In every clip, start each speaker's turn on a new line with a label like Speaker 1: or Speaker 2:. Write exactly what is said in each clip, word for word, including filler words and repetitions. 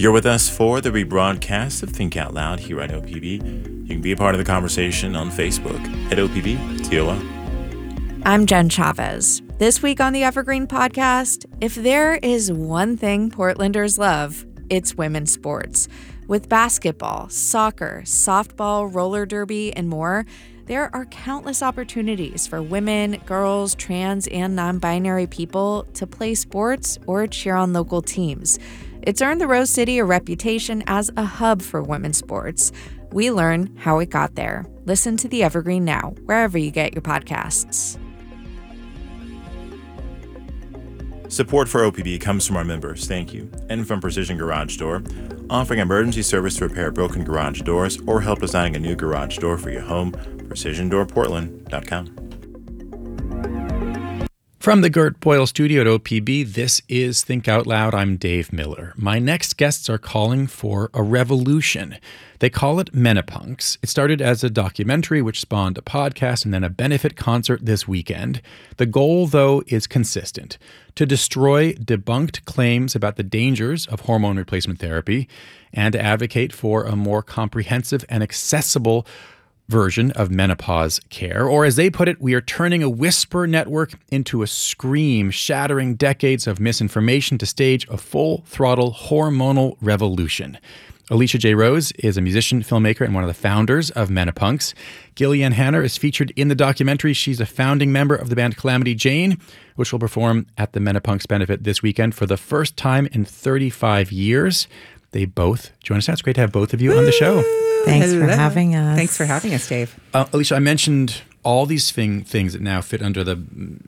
Speaker 1: You're with us for the rebroadcast of Think Out Loud here at O P B. You can be a part of the conversation on Facebook at O P B T O L.
Speaker 2: I'm Jen Chavez. This week on the Evergreen Podcast, if there is one thing Portlanders love, it's women's sports. With basketball, soccer, softball, roller derby, and more, there are countless opportunities for women, girls, trans, and non-binary people to play sports or cheer on local teams. It's earned the Rose City a reputation as a hub for women's sports. We learn how it got there. Listen to The Evergreen now, wherever you get your podcasts.
Speaker 1: Support for O P B comes from our members, thank you, and from Precision Garage Door, offering emergency service to repair broken garage doors or help designing a new garage door for your home. precision door portland dot com.
Speaker 3: From the Gert Boyle studio at O P B, this is Think Out Loud. I'm Dave Miller. My next guests are calling for a revolution. They call it Menopunks. It started as a documentary which spawned a podcast and then a benefit concert this weekend. The goal, though, is consistent: to destroy debunked claims about the dangers of hormone replacement therapy and to advocate for a more comprehensive and accessible version of menopause care. Or as they put it, we are turning a whisper network into a scream, shattering decades of misinformation to stage a full-throttle hormonal revolution. Alicia J. Rose is a musician, filmmaker, and one of the founders of Menopunks. Gillian Hanner is featured in the documentary. She's a founding member of the band Calamity Jane, which will perform at the Menopunks benefit this weekend for the first time in thirty-five years. They both join us now. It's great to have both of you on the show.
Speaker 4: Thanks
Speaker 5: Hello.
Speaker 4: for having us.
Speaker 5: Thanks for having us, Dave.
Speaker 3: Uh, Alicia, I mentioned all these thing, things that now fit under the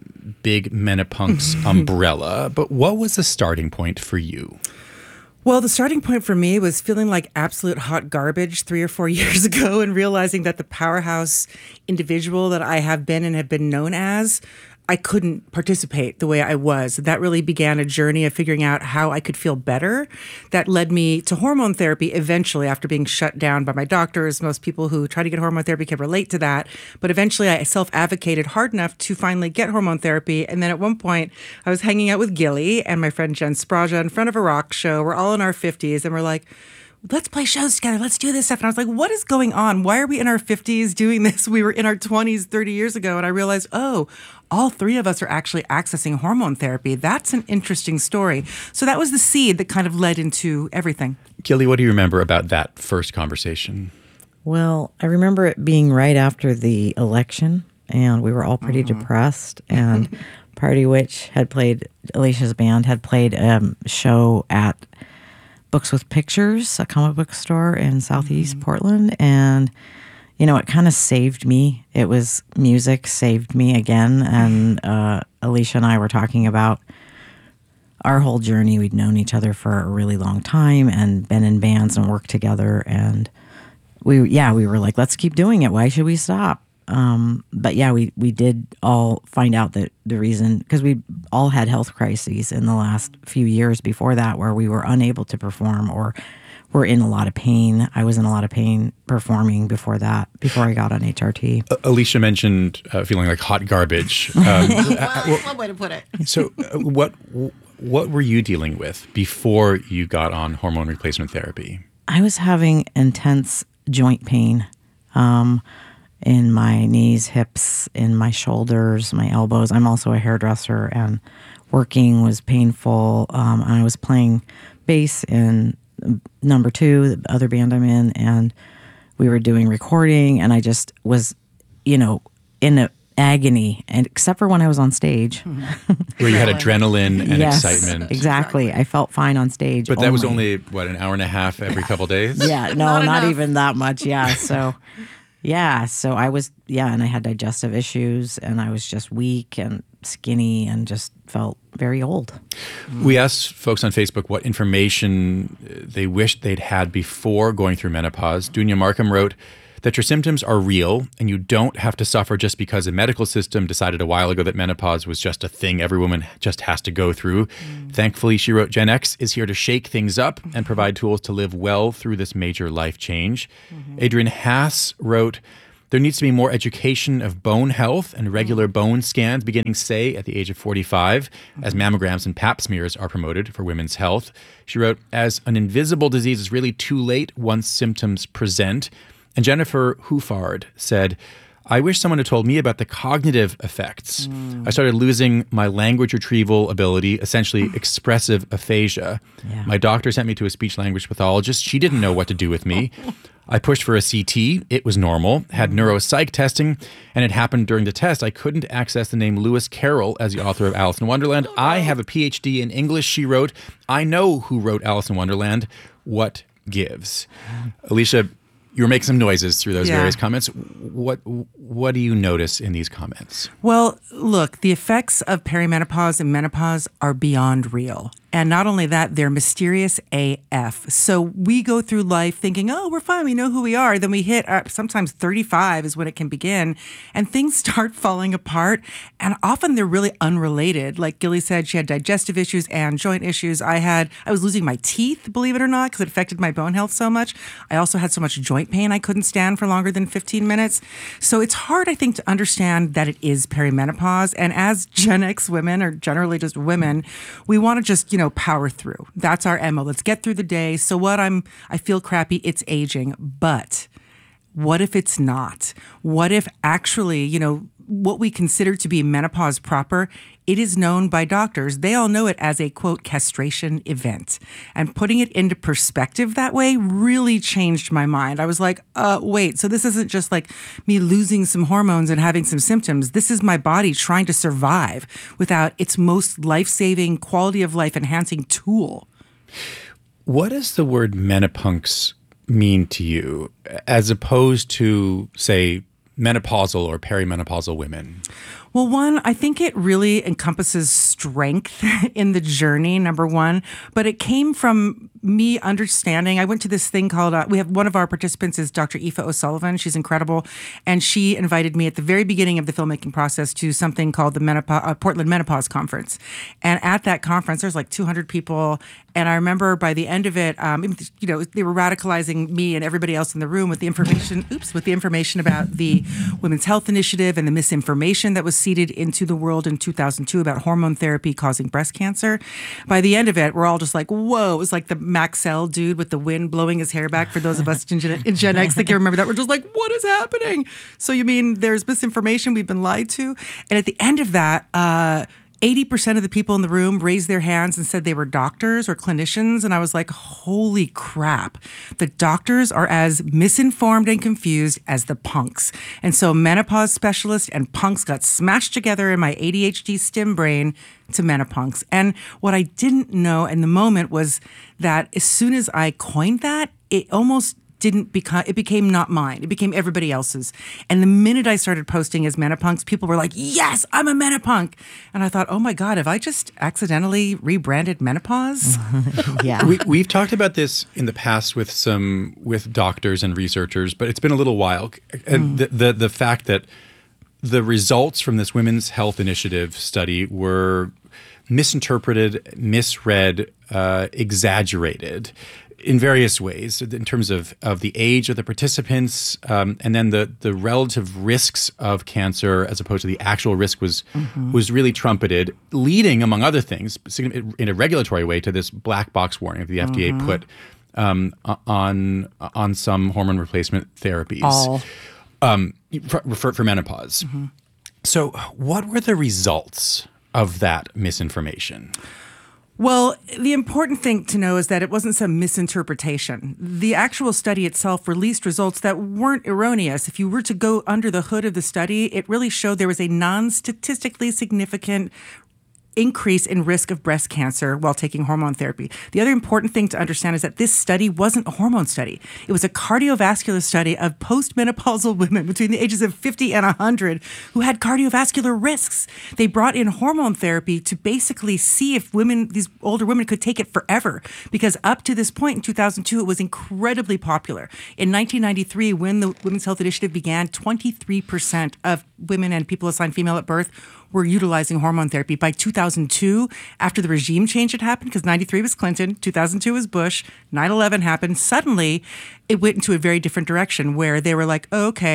Speaker 3: big Menopunks umbrella, but what was the starting point for you?
Speaker 5: Well, the starting point for me was feeling like absolute hot garbage three or four years ago and realizing that the powerhouse individual that I have been and have been known as, I couldn't participate the way I was. That really began a journey of figuring out how I could feel better. That led me to hormone therapy eventually after being shut down by my doctors. Most people who try to get hormone therapy can relate to that. But eventually I self-advocated hard enough to finally get hormone therapy. And then at one point I was hanging out with Gilly and my friend Jen Spraja in front of a rock show. We're all in our fifties and we're like, let's play shows together. Let's do this stuff. And I was like, what is going on? Why are we in our fifties doing this? We were in our twenties thirty years ago. And I realized, oh, all three of us are actually accessing hormone therapy. That's an interesting story. So that was the seed that kind of led into everything.
Speaker 3: Gilly, what do you remember about that first conversation?
Speaker 4: Well, I remember it being right after the election, and we were all pretty mm-hmm. depressed. And Party Witch had played, Alicia's band had played a show at Books with Pictures, a comic book store in Southeast mm-hmm. Portland. And, you know, it kind of saved me. It was music saved me again. And uh, Alicia and I were talking about our whole journey. We'd known each other for a really long time and been in bands and worked together. And we, yeah, we were like, let's keep doing it. Why should we stop? Um, but yeah, we, we did all find out that the reason, because we all had health crises in the last few years before that, where we were unable to perform or were in a lot of pain. I was in a lot of pain performing before that, before I got on H R T.
Speaker 3: Uh, Alicia mentioned uh, feeling like hot garbage. Um,
Speaker 5: well, one way to put it.
Speaker 3: So uh, what, what were you dealing with before you got on hormone replacement therapy?
Speaker 4: I was having intense joint pain. Um, in my knees, hips, in my shoulders, my elbows. I'm also a hairdresser, and working was painful. Um, I was playing bass in Number Two, the other band I'm in, and we were doing recording, and I just was, you know, in a agony, and except for when I was on stage.
Speaker 3: Where you had adrenaline and
Speaker 4: yes,
Speaker 3: excitement.
Speaker 4: Exactly. I felt fine on stage.
Speaker 3: But that
Speaker 4: only.
Speaker 3: was only, what, an hour and a half every couple days?
Speaker 4: Yeah, no,
Speaker 5: not,
Speaker 4: not
Speaker 5: enough.
Speaker 4: even that much, yeah. So... Yeah, so I was, yeah, and I had digestive issues, and I was just weak and skinny and just felt very old.
Speaker 3: We asked folks on Facebook what information they wished they'd had before going through menopause. Dunya Markham wrote that your symptoms are real and you don't have to suffer just because the medical system decided a while ago that menopause was just a thing every woman just has to go through. Mm. Thankfully, she wrote, Gen X is here to shake things up mm-hmm. and provide tools to live well through this major life change. Mm-hmm. Adrian Haas wrote, There needs to be more education of bone health and regular bone scans beginning, say, at the age of forty-five, as mammograms and pap smears are promoted for women's health. She wrote, as an invisible disease is really too late once symptoms present. And Jennifer Hufard said, I wish someone had told me about the cognitive effects. Mm. I started losing my language retrieval ability, essentially expressive aphasia. Yeah. My doctor sent me to a speech language pathologist. She didn't know what to do with me. I pushed for a C T. It was normal. Had neuropsych testing, and it happened during the test. I couldn't access the name Lewis Carroll as the author of Alice in Wonderland. I have a P H D in English, she wrote. I know who wrote Alice in Wonderland. What gives? Alicia, you were making some noises through those yeah. various comments. What what do you notice in these comments?
Speaker 5: Well, look, the effects of perimenopause and menopause are beyond real. And not only that, they're mysterious A F. So we go through life thinking, oh, we're fine, we know who we are. Then we hit uh, sometimes thirty-five is when it can begin, and things start falling apart. And often they're really unrelated. Like Gilly said, she had digestive issues and joint issues. I had, I was losing my teeth, believe it or not, because it affected my bone health so much. I also had so much joint pain I couldn't stand for longer than fifteen minutes. So it's hard, I think, to understand that it is perimenopause. And as Gen X women, or generally just women, we want to just, you know, power through. That's our M O. Let's get through the day. So what? I'm, I feel crappy. It's aging. But what if it's not? What if actually, you know, what we consider to be menopause proper, it is known by doctors. They all know it as a, quote, castration event. And putting it into perspective that way really changed my mind. I was like, uh, wait, so this isn't just like me losing some hormones and having some symptoms. This is my body trying to survive without its most life-saving, quality of life enhancing tool.
Speaker 3: What does the word menopause mean to you as opposed to, say, menopausal or perimenopausal women?
Speaker 5: Well, one, I think it really encompasses strength in the journey, number one. But it came from me understanding. I went to this thing called, uh, we have one of our participants is Doctor Aoife O'Sullivan. She's incredible. And she invited me at the very beginning of the filmmaking process to something called the Menopause, uh, Portland Menopause Conference. And at that conference, there's like two hundred people. And I remember by the end of it, um, you know, they were radicalizing me and everybody else in the room with the information, oops, with the information about the Women's Health Initiative and the misinformation that was seeded into the world in two thousand two about hormone therapy causing breast cancer. By the end of it, we're all just like, whoa, it was like the Maxell dude with the wind blowing his hair back. For those of us in Gen, in Gen X that can remember that, we're just like, what is happening? So you mean there's misinformation, we've been lied to? And at the end of that, uh, eighty percent of the people in the room raised their hands and said they were doctors or clinicians. And I was like, holy crap. The doctors are as misinformed and confused as the punks. And so menopause specialists and punks got smashed together in my A D H D stim brain to menopause. And what I didn't know in the moment was that as soon as I coined that, it almost didn't become, it became not mine. It became everybody else's. And the minute I started posting as menopunk, people were like, yes, I'm a menopunk. And I thought, oh my God, have I just accidentally rebranded menopause?
Speaker 4: Yeah.
Speaker 3: we, we've talked about this in the past with some, with doctors and researchers, but it's been a little while. And mm. the, the, the fact that the results from this Women's Health Initiative study were misinterpreted, misread, uh, exaggerated in various ways in terms of, of the age of the participants, um, and then the, the relative risks of cancer as opposed to the actual risk was mm-hmm. was really trumpeted, leading, among other things, in a regulatory way to this black box warning that the F D A mm-hmm. put um, on on some hormone replacement therapies
Speaker 5: All.
Speaker 3: Um, for, for, for menopause. Mm-hmm. So what were the results of that misinformation?
Speaker 5: Well, the important thing to know is that it wasn't some misinterpretation. The actual study itself released results that weren't erroneous. If you were to go under the hood of the study, it really showed there was a non-statistically significant increase in risk of breast cancer while taking hormone therapy. The other important thing to understand is that this study wasn't a hormone study. It was a cardiovascular study of postmenopausal women between the ages of fifty and one hundred who had cardiovascular risks. They brought in hormone therapy to basically see if women, these older women, could take it forever. Because up to this point in two thousand two, it was incredibly popular. In nineteen ninety-three, when the Women's Health Initiative began, twenty-three percent of women and people assigned female at birth were utilizing hormone therapy. By two thousand two, after the regime change had happened, because ninety-three was Clinton, two thousand two was Bush, nine eleven happened, suddenly it went into a very different direction where they were like, oh, okay,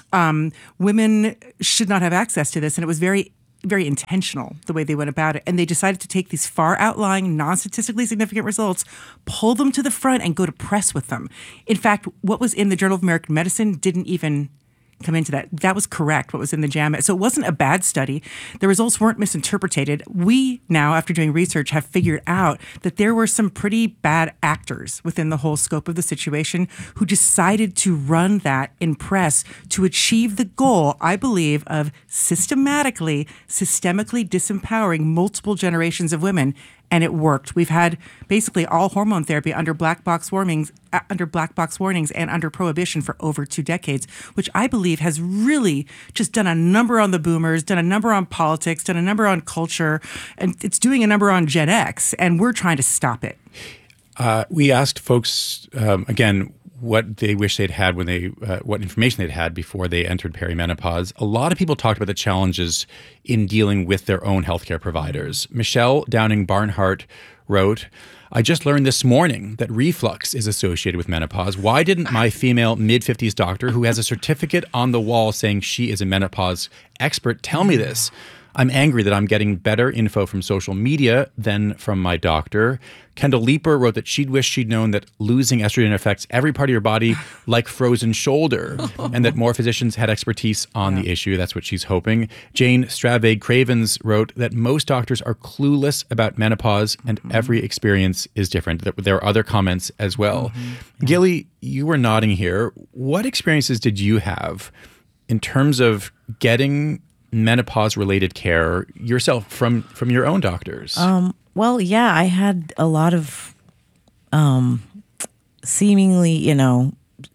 Speaker 5: Um, women should not have access to this, and it was very very intentional the way they went about it. And they decided to take these far outlying, non-statistically significant results, pull them to the front, and go to press with them. In fact, what was in the Journal of American Medicine didn't even come into that. That was correct, what was in the JAMA. So it wasn't a bad study. The results weren't misinterpreted. We now, after doing research, have figured out that there were some pretty bad actors within the whole scope of the situation who decided to run that in press to achieve the goal, I believe, of systematically, systemically disempowering multiple generations of women. And it worked. We've had basically all hormone therapy under black box warnings, uh, under black box warnings, and under prohibition for over two decades, which I believe has really just done a number on the boomers, done a number on politics, done a number on culture, and it's doing a number on Gen X. And we're trying to stop it.
Speaker 3: Uh, we asked folks um, again what they wish they'd had when they, uh, what information they'd had before they entered perimenopause. A lot of people talked about the challenges in dealing with their own healthcare providers. Michelle Downing Barnhart wrote, I just learned this morning that reflux is associated with menopause. Why didn't my female mid-fifties doctor, who has a certificate on the wall saying she is a menopause expert, tell me this? I'm angry that I'm getting better info from social media than from my doctor. Kendall Leeper wrote that she'd wish she'd known that losing estrogen affects every part of your body like frozen shoulder, and that more physicians had expertise on yeah. the issue. That's what she's hoping. Jane Stravade Cravens wrote that most doctors are clueless about menopause and mm-hmm. every experience is different. There are other comments as well. Mm-hmm. Yeah. Gilly, you were nodding here. What experiences did you have in terms of getting menopause-related care yourself from from your own doctors?
Speaker 4: Um, well, yeah, I had a lot of um, seemingly, you know,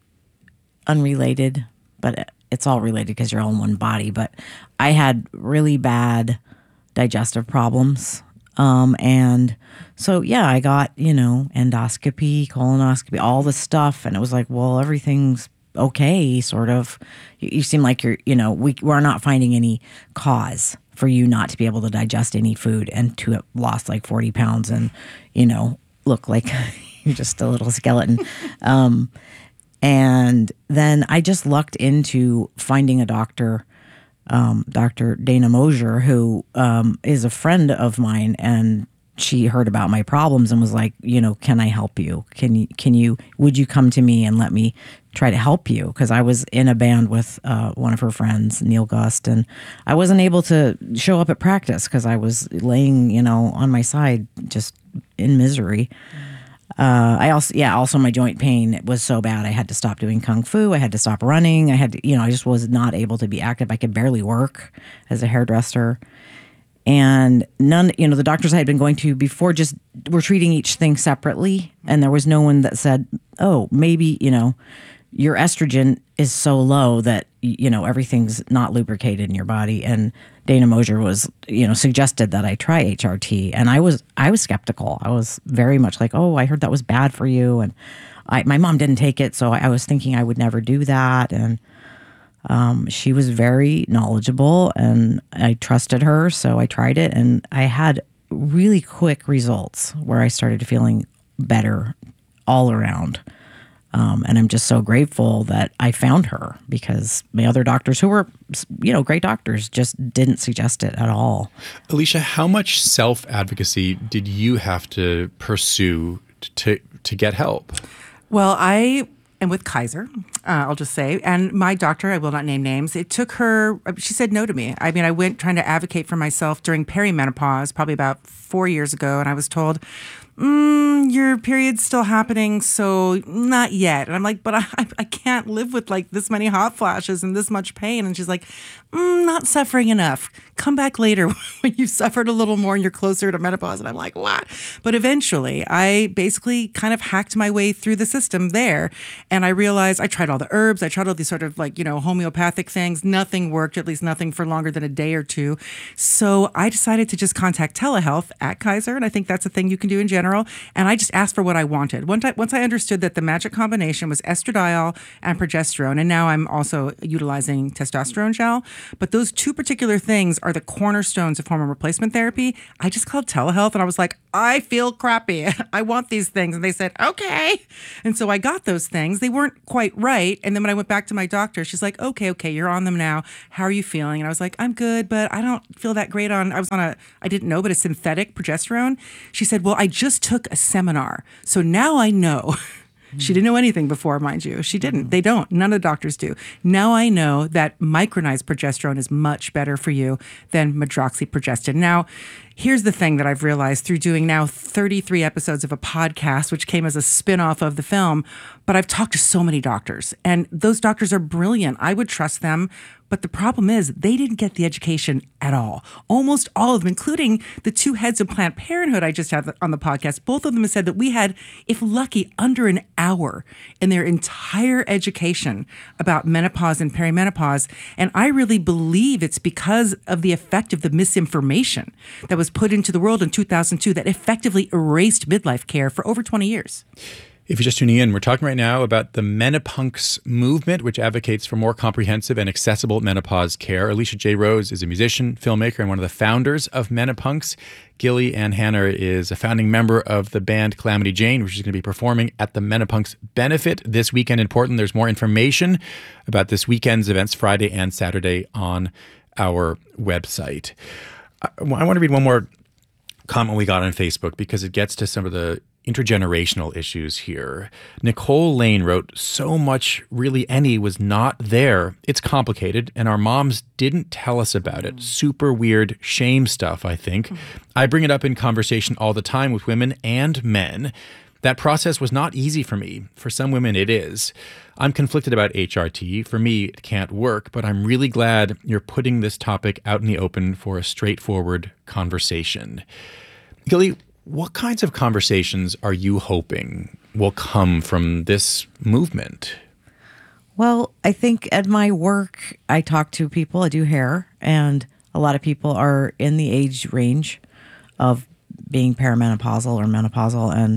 Speaker 4: unrelated, but it's all related because you're all in one body. But I had really bad digestive problems. Um, and so, yeah, I got, you know, endoscopy, colonoscopy, all the stuff. And it was like, well, everything's okay, sort of. You, you seem like you're, you know, we, we're not finding any cause for you not to be able to digest any food and to have lost like forty pounds and, you know, look like you're just a little skeleton. um, and then I just lucked into finding a doctor, um, Doctor Dana Mosier, who um, is a friend of mine, and she heard about my problems and was like, you know, can I help you? Can you, can you, would you come to me and let me try to help you? Because I was in a band with uh, one of her friends, Neil Gust, and I wasn't able to show up at practice because I was laying, you know, on my side just in misery. Uh, I also, yeah, also my joint pain was so bad I had to stop doing kung fu. I had to stop running. I had to, you know, I just was not able to be active. I could barely work as a hairdresser. And none, you know, the doctors I had been going to before just were treating each thing separately. And there was no one that said, oh, maybe, you know, your estrogen is so low that, you know, everything's not lubricated in your body. And Dana Mosier was, you know, suggested that I try H R T. And I was, I was skeptical. I was very much like, oh, I heard that was bad for you. And I, my mom didn't take it. So I, I was thinking I would never do that. And Um, she was very knowledgeable and I trusted her. So I tried it and I had really quick results where I started feeling better all around. Um, and I'm just so grateful that I found her because my other doctors who were, you know, great doctors just didn't suggest it at all.
Speaker 3: Alicia, how much self-advocacy did you have to pursue to, to get help?
Speaker 5: Well, I am with Kaiser, uh, I'll just say. And my doctor, I will not name names, it took her, she said no to me. I mean, I went trying to advocate for myself during perimenopause, probably about four years ago, and I was told, mm, your period's still happening, so not yet. And I'm like, but I, I can't live with like this many hot flashes and this much pain. And she's like, mm, not suffering enough. Come back later when you've suffered a little more and you're closer to menopause. And I'm like, what? But eventually, I basically kind of hacked my way through the system there. And I realized I tried all the herbs. I tried all these sort of like, you know, homeopathic things. Nothing worked, at least nothing for longer than a day or two. So I decided to just contact telehealth at Kaiser. And I think that's a thing you can do in general. general, and I just asked for what I wanted. One time, once I understood that the magic combination was estradiol and progesterone, and now I'm also utilizing testosterone gel, but those two particular things are the cornerstones of hormone replacement therapy. I just called telehealth and I was like, I feel crappy. I want these things. And they said, okay. And so I got those things. They weren't quite right. And then when I went back to my doctor, she's like, okay, okay, you're on them now. How are you feeling? And I was like, I'm good, but I don't feel that great on, I was on a, I didn't know, but a synthetic progesterone. She said, well, I just took a seminar. So now I know. She didn't know anything before, mind you. She didn't. They don't. None of the doctors do. Now I know that micronized progesterone is much better for you than medroxyprogestin. Now, here's the thing that I've realized through doing now thirty-three episodes of a podcast, which came as a spin-off of the film, but I've talked to so many doctors, and those doctors are brilliant. I would trust them. But the problem is they didn't get the education at all. Almost all of them, including the two heads of Planned Parenthood I just had on the podcast, both of them have said that we had, if lucky, under an hour in their entire education about menopause and perimenopause. And I really believe it's because of the effect of the misinformation that was put into the world in two thousand two that effectively erased midlife care for over twenty years.
Speaker 3: If you're just tuning in, we're talking right now about the Menopunks movement, which advocates for more comprehensive and accessible menopause care. Alicia J. Rose is a musician, filmmaker, and one of the founders of Menopunks. Gilly Ann Hanner is a founding member of the band Calamity Jane, which is going to be performing at the Menopunks Benefit this weekend in Portland. There's more information about this weekend's events Friday and Saturday on our website. I, I want to read one more comment we got on Facebook because it gets to some of the intergenerational issues here. Nicole Lane wrote, so much really any was not there. It's complicated, and our moms didn't tell us about it. Super weird shame stuff, I think. Mm-hmm. I bring it up in conversation all the time with women and men. That process was not easy for me. For some women, it is. I'm conflicted about H R T. For me, it can't work, but I'm really glad you're putting this topic out in the open for a straightforward conversation. Gilly, what kinds of conversations are you hoping will come from this movement?
Speaker 4: Well, I think at my work, I talk to people, I do hair, and a lot of people are in the age range of being perimenopausal or menopausal. And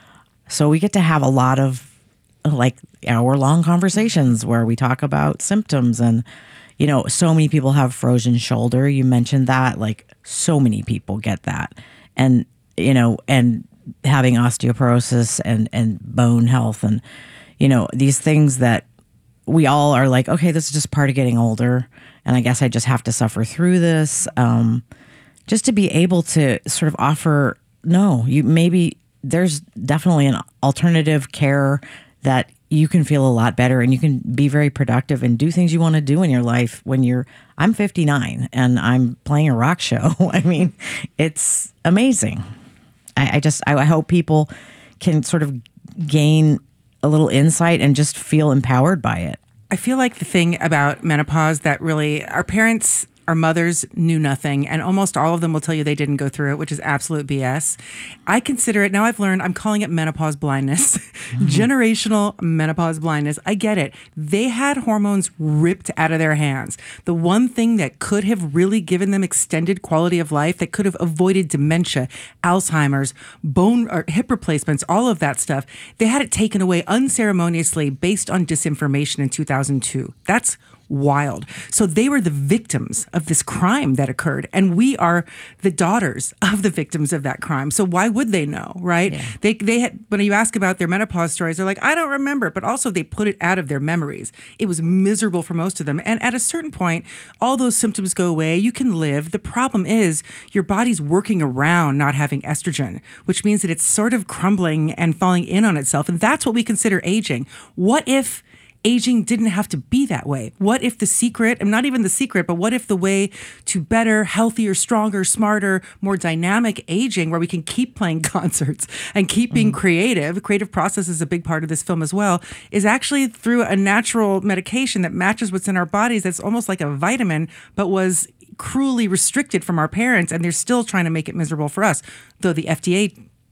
Speaker 4: so we get to have a lot of like hour-long conversations where we talk about symptoms. And, you know, so many people have frozen shoulder. You mentioned that, like so many people get that. And you know, and having osteoporosis and, and bone health and, you know, these things that we all are like, okay, this is just part of getting older. And I guess I just have to suffer through this. Um, just to be able to sort of offer, no, you maybe there's definitely an alternative care that you can feel a lot better and you can be very productive and do things you want to do in your life when you're, I'm fifty-nine and I'm playing a rock show. I mean, it's amazing. I, I just, I hope people can sort of gain a little insight and just feel empowered by it.
Speaker 5: I feel like the thing about menopause that really, our parents, our mothers knew nothing, and almost all of them will tell you they didn't go through it, which is absolute B S. I consider it, now I've learned, I'm calling it menopause blindness, mm-hmm. generational menopause blindness. I get it. They had hormones ripped out of their hands. The one thing that could have really given them extended quality of life, that could have avoided dementia, Alzheimer's, bone or hip replacements, all of that stuff, they had it taken away unceremoniously based on disinformation in two thousand two. That's wild. So they were the victims of this crime that occurred, and we are the daughters of the victims of that crime. So why would they know, right? Yeah. They they had, when you ask about their menopause stories, they're like, I don't remember, but also they put it out of their memories. It was miserable for most of them. And at a certain point, all those symptoms go away. You can live. The problem is your body's working around not having estrogen, which means that it's sort of crumbling and falling in on itself. And that's what we consider aging. What if aging didn't have to be that way? What if the secret, and not even the secret, but what if the way to better, healthier, stronger, smarter, more dynamic aging, where we can keep playing concerts and keep being mm-hmm. creative, creative process is a big part of this film as well, is actually through a natural medication that matches what's in our bodies, that's almost like a vitamin, but was cruelly restricted from our parents, and they're still trying to make it miserable for us. Though the F D A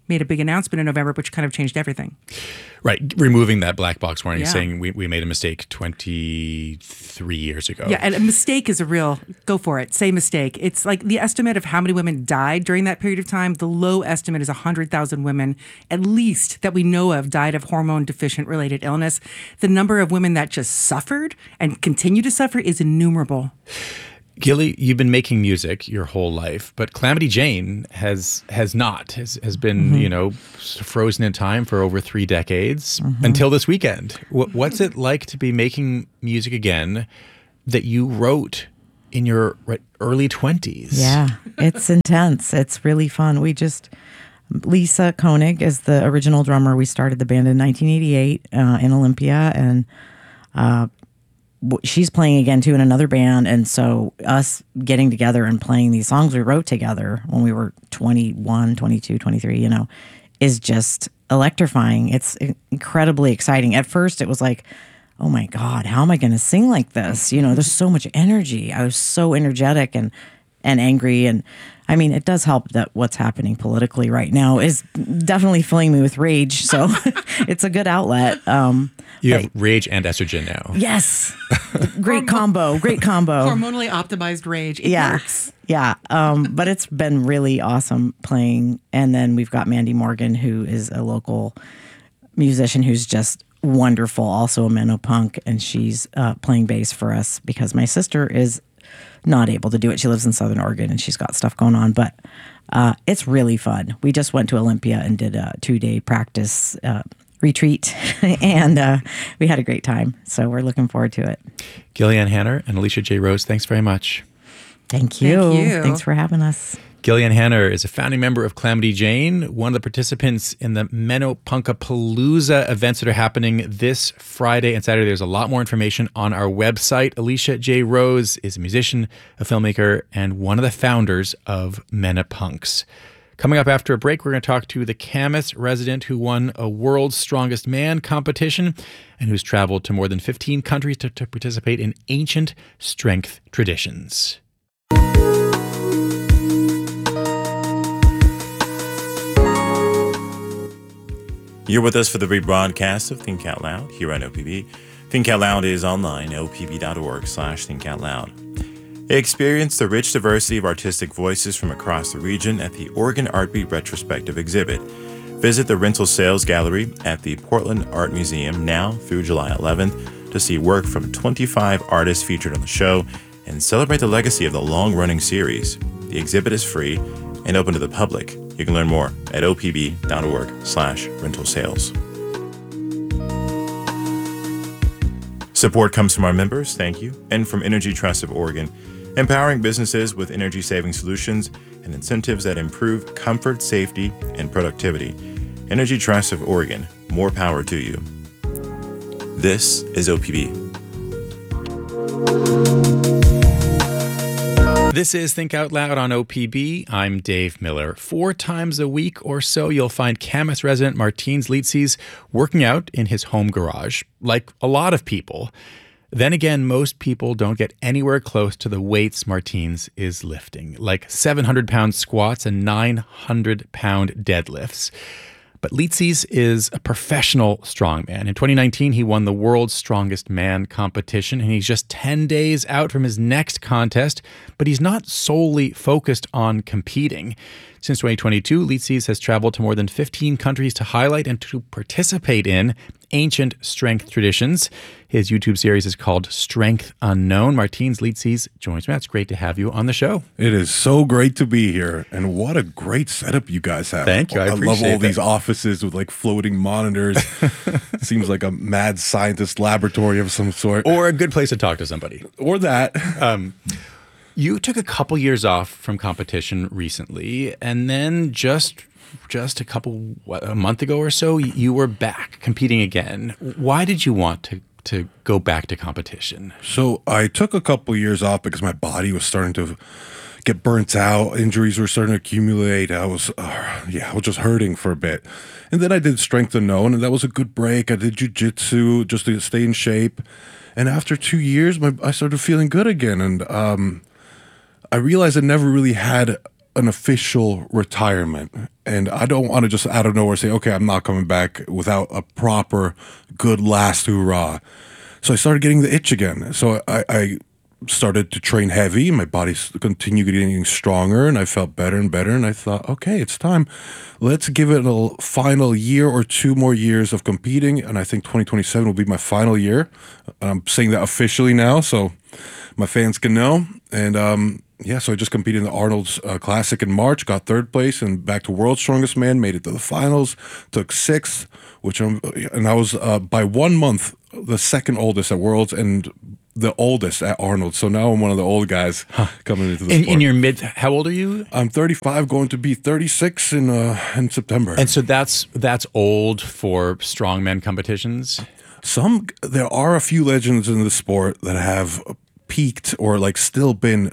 Speaker 5: made a big announcement in November, which kind of changed everything.
Speaker 3: Right. Removing that black box warning,
Speaker 5: Yeah.
Speaker 3: saying we, we made a mistake twenty-three years ago.
Speaker 5: Yeah, and a mistake is a real, go for it, say mistake. It's like the estimate of how many women died during that period of time. The low estimate is one hundred thousand women, at least, that we know of, died of hormone deficient related illness. The number of women that just suffered and continue to suffer is innumerable.
Speaker 3: Gilly, you've been making music your whole life, but Calamity Jane has has not, has, has been, mm-hmm. you know, frozen in time for over three decades mm-hmm. until this weekend. What, what's it like to be making music again that you wrote in your early twenties?
Speaker 4: Yeah, it's intense. It's really fun. We just, Lisa Koenig is the original drummer. We started the band in nineteen eighty-eight uh, in Olympia, and uh she's playing again too in another band, and so us getting together and playing these songs we wrote together when we were twenty-one, twenty-two, twenty-three, you know, is just electrifying. It's incredibly exciting. At first it was like, oh my God, how am I going to sing like this? You know, there's so much energy. I was so energetic and and angry, and I mean, it does help that what's happening politically right now is definitely filling me with rage, so it's a good outlet. Um
Speaker 3: You have rage and estrogen now.
Speaker 4: Yes. Great combo. Great combo.
Speaker 5: Hormonally optimized rage. It
Speaker 4: yeah.
Speaker 5: works.
Speaker 4: Yeah. Um, but it's been really awesome playing. And then we've got Mandy Morgan, who is a local musician who's just wonderful, also a Menopunk, and she's uh, playing bass for us because my sister is not able to do it. She lives in Southern Oregon and she's got stuff going on, but uh, it's really fun. We just went to Olympia and did a two-day practice uh retreat, and uh, we had a great time. So we're looking forward to it.
Speaker 3: Gillian Hanner and Alicia J. Rose, thanks very much.
Speaker 4: Thank you.
Speaker 5: Thank you.
Speaker 4: Thanks for having us.
Speaker 3: Gillian Hanner is a founding member of Calamity Jane, one of the participants in the Menopunkapalooza events that are happening this Friday and Saturday. There's a lot more information on our website. Alicia J. Rose is a musician, a filmmaker, and one of the founders of Menopunks. Coming up after a break, we're going to talk to the Camas resident who won a World's Strongest Man competition and who's traveled to more than fifteen countries to, to participate in ancient strength traditions.
Speaker 1: You're with us for the rebroadcast of Think Out Loud here on O P B. Think Out Loud is online, O P B dot org slash Think Out Loud. Experience the rich diversity of artistic voices from across the region at the Oregon Art Beat Retrospective exhibit. Visit the Rental Sales Gallery at the Portland Art Museum now through July eleventh to see work from twenty-five artists featured on the show and celebrate the legacy of the long-running series. The exhibit is free and open to the public. You can learn more at O P B dot org slash rental sales. Support comes from our members, thank you, and from Energy Trust of Oregon, empowering businesses with energy-saving solutions and incentives that improve comfort, safety, and productivity. Energy Trust of Oregon, more power to you. This is O P B.
Speaker 3: This is Think Out Loud on O P B. I'm Dave Miller. Four times a week or so, you'll find Camas resident Martins Litzis working out in his home garage, like a lot of people. Then again, most people don't get anywhere close to the weights Martins is lifting, like seven hundred pound squats and nine hundred pound deadlifts. But Litzis is a professional strongman. In twenty nineteen, he won the World's Strongest Man competition, and he's just ten days out from his next contest, but he's not solely focused on competing. Since twenty twenty-two, Litzis has traveled to more than fifteen countries to highlight and to participate in ancient strength traditions. His YouTube series is called Strength Unknown. Martins Litzis joins me. It's great to have you on the show.
Speaker 6: It is so great to be here, and what a great setup you guys have.
Speaker 3: Thank you. I,
Speaker 6: I love all
Speaker 3: that.
Speaker 6: these offices with like floating monitors. Seems like a mad scientist laboratory of some sort.
Speaker 3: Or a good place to talk to somebody.
Speaker 6: Or that.
Speaker 3: Um, you took a couple years off from competition recently, and then just just a couple what, a month ago or so, you were back competing again. Why did you want to to go back to competition?
Speaker 6: So I took a couple years off because my body was starting to get burnt out. Injuries were starting to accumulate. I was, uh, yeah, I was just hurting for a bit. And then I did Strength Unknown, and that was a good break. I did jiu-jitsu just to stay in shape. And after two years, my, I started feeling good again. And um, I realized I never really had an official retirement. And I don't want to just out of nowhere say, okay, I'm not coming back without a proper, good last hurrah. So I started getting the itch again. So I, I started to train heavy. My body continued getting stronger, and I felt better and better. And I thought, okay, it's time. Let's give it a final year or two more years of competing. And I think twenty twenty-seven will be my final year. I'm saying that officially now, so my fans can know. And um, yeah, so I just competed in the Arnold's uh, Classic in March, got third place, and back to World's Strongest Man, made it to the finals, took sixth, which I'm, and I was uh, by one month the second oldest at Worlds and the oldest at Arnold. So now I'm one of the old guys huh. coming into the
Speaker 3: in,
Speaker 6: sport.
Speaker 3: In your mid, how old are you?
Speaker 6: I'm thirty-five, going to be thirty-six in uh, in September.
Speaker 3: And so that's that's old for strongman competitions?
Speaker 6: Some, there are a few legends in the sport that have peaked or like still been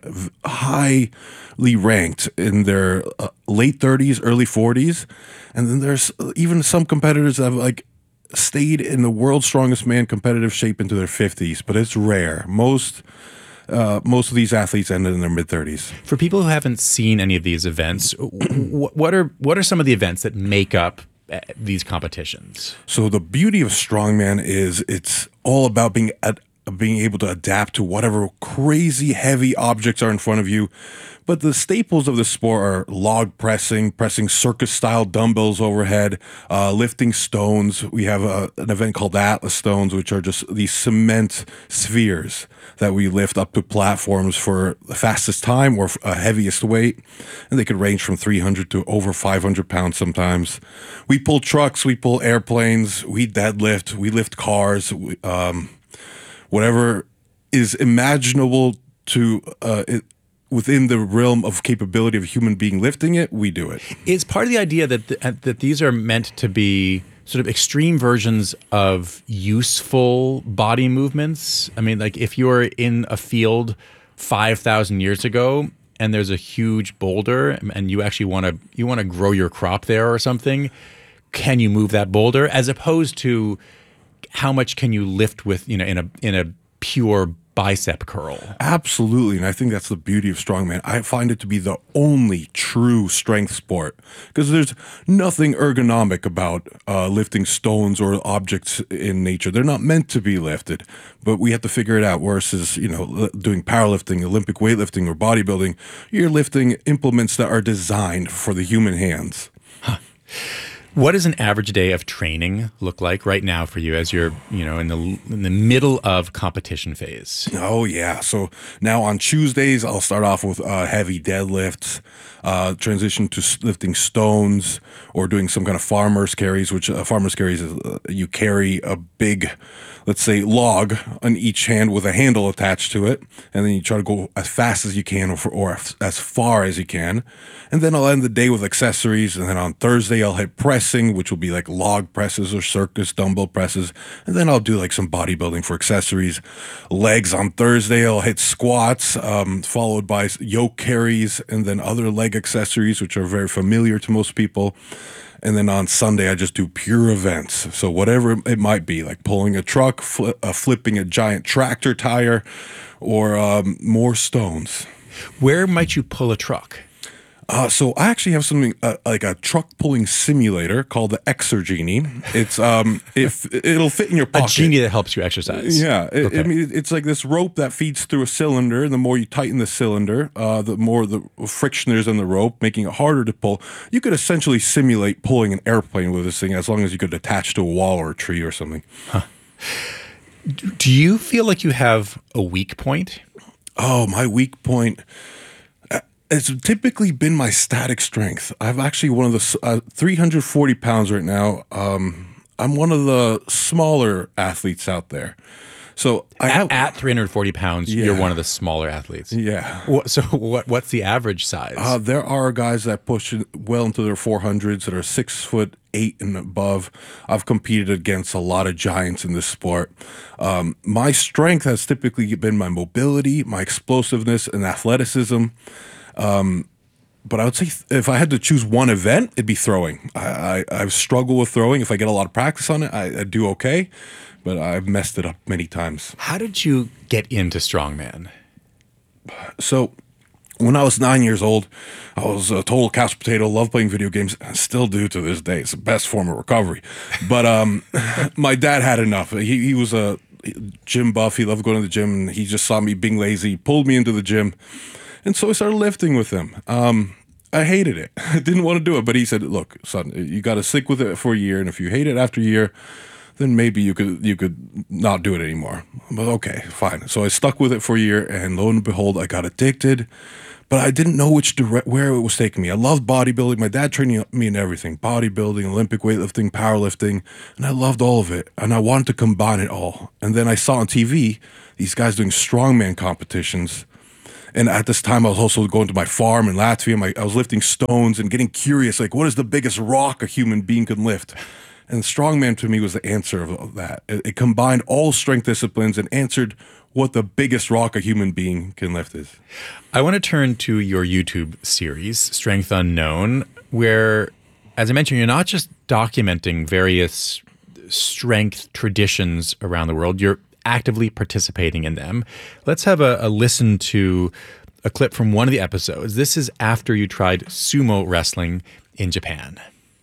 Speaker 6: highly ranked in their uh, late thirties, early forties. And then there's even some competitors that have like stayed in the World's Strongest Man competitive shape into their fifties, but it's rare. Most uh, most of these athletes ended in their mid thirties.
Speaker 3: For people who haven't seen any of these events, what are what are some of the events that make up these competitions?
Speaker 6: So the beauty of strongman is it's all about being at being able to adapt to whatever crazy heavy objects are in front of you. But the staples of the sport are log pressing, pressing circus-style dumbbells overhead, uh, lifting stones. We have a, an event called Atlas Stones, which are just these cement spheres that we lift up to platforms for the fastest time or uh, heaviest weight. And they could range from three hundred to over five hundred pounds sometimes. We pull trucks, we pull airplanes, we deadlift, we lift cars, we, um, whatever is imaginable to uh, it, within the realm of capability of a human being lifting it, we do it.
Speaker 3: Is part of the idea that the, that these are meant to be sort of extreme versions of useful body movements? I mean, like if you're in a field five thousand years ago and there's a huge boulder and you actually want to you want to grow your crop there or something, can you move that boulder? As opposed to how much can you lift with, you know, in a in a pure bicep curl?
Speaker 6: Absolutely, and I think that's the beauty of strongman. I find it to be the only true strength sport because there's nothing ergonomic about uh, lifting stones or objects in nature. They're not meant to be lifted, but we have to figure it out. Versus, you know, doing powerlifting, Olympic weightlifting, or bodybuilding, you're lifting implements that are designed for the human hands.
Speaker 3: Huh. What does an average day of training look like right now for you as you're, you know, in the in the middle of competition phase?
Speaker 6: Oh yeah. So now on Tuesdays, I'll start off with uh, heavy deadlifts, uh, transition to lifting stones or doing some kind of farmer's carries, which uh, farmer's carries is uh, you carry a big, let's say, log on each hand with a handle attached to it, and then you try to go as fast as you can or, for, or as far as you can. And then I'll end the day with accessories, and then on Thursday I'll hit pressing, which will be like log presses or circus dumbbell presses, and then I'll do like some bodybuilding for accessories. Legs on Thursday I'll hit squats, um, followed by yoke carries, and then other leg accessories, which are very familiar to most people. And then on Sunday, I just do pure events. So whatever it might be, like pulling a truck, fl- uh, flipping a giant tractor tire, or um, more stones.
Speaker 3: Where might you pull a truck?
Speaker 6: Uh, so I actually have something uh, like a truck pulling simulator called the Exergenie. It's um, if it'll fit in your pocket.
Speaker 3: A genie that helps you exercise.
Speaker 6: Yeah, it,
Speaker 3: okay.
Speaker 6: I mean it's like this rope that feeds through a cylinder. And the more you tighten the cylinder, uh, the more the friction there is in the rope, making it harder to pull. You could essentially simulate pulling an airplane with this thing, as long as you could attach to a wall or a tree or something.
Speaker 3: Huh. Do you feel like you have a weak point?
Speaker 6: Oh, my weak point. It's typically been my static strength. I've actually one of the uh, three hundred forty pounds right now. Um, I'm one of the smaller athletes out there. So I
Speaker 3: at,
Speaker 6: have
Speaker 3: at three hundred forty pounds, yeah. You're one of the smaller athletes.
Speaker 6: Yeah.
Speaker 3: So what? What's the average size?
Speaker 6: Uh, there are guys that push well into their four hundreds that are six foot eight and above. I've competed against a lot of giants in this sport. Um, my strength has typically been my mobility, my explosiveness, and athleticism. Um, but I would say th- if I had to choose one event, it'd be throwing. I, I, I've struggled with throwing. If I get a lot of practice on it, I, I do okay, but I've messed it up many times.
Speaker 3: How did you get into strongman?
Speaker 6: So When I was nine years old, I was a total couch potato, loved playing video games, and still do to this day. It's the best form of recovery. But um, my dad had enough. He, he was a gym buff. He loved going to the gym, and he just saw me being lazy, pulled me into the gym. And so I started lifting with him. Um, I hated it. I didn't want to do it. But he said, look, son, you got to stick with it for a year. And if you hate it after a year, then maybe you could you could not do it anymore. But okay, fine. So I stuck with it for a year, and lo and behold, I got addicted. But I didn't know which direct, where it was taking me. I loved bodybuilding. My dad trained me in everything: bodybuilding, Olympic weightlifting, powerlifting, and I loved all of it. And I wanted to combine it all. And then I saw on T V these guys doing strongman competitions. And at this time, I was also going to my farm in Latvia. My, I was lifting stones and getting curious, like, what is the biggest rock a human being can lift? And strongman to me was the answer of that. It, it combined all strength disciplines and answered what the biggest rock a human being can lift is.
Speaker 3: I want to turn to your YouTube series, Strength Unknown, where, as I mentioned, you're not just documenting various strength traditions around the world, you're actively participating in them. Let's have a, a listen to a clip from one of the episodes. This is after you tried sumo wrestling in Japan.